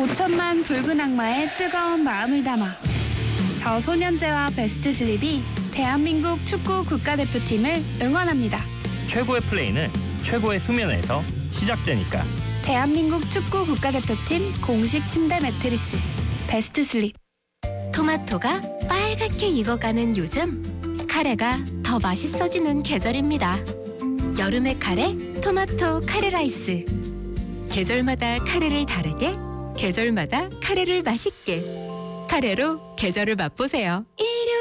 5천만 붉은 악마의 뜨거운 마음을 담아 저소년제와 베스트슬립이 대한민국 축구 국가대표팀을 응원합니다. 최고의 플레이는 최고의 수면에서 시작되니까. 대한민국 축구 국가대표팀 공식 침대 매트리스 베스트슬립. 토마토가 빨갛게 익어가는 요즘, 카레가 더 맛있어지는 계절입니다. 여름의 카레, 토마토 카레 라이스. 계절마다 카레를 다르게, 계절마다 카레를 맛있게. 카레로 계절을 맛보세요.